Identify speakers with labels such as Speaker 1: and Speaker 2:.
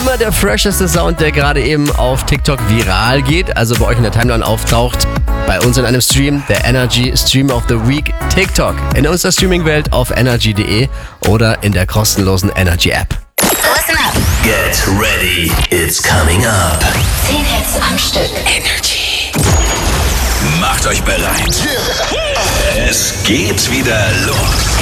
Speaker 1: immer der fresheste Sound, der gerade eben auf TikTok viral geht, also bei euch in der Timeline auftaucht. Bei uns in einem Stream, der Energy Stream of the Week TikTok. In unserer Streaming-Welt auf energy.de oder in der kostenlosen Energy App.
Speaker 2: Listen up.
Speaker 3: Get ready, it's coming up.
Speaker 2: 10 Hits am Stück. Energy.
Speaker 3: Macht euch bereit. Es geht wieder los.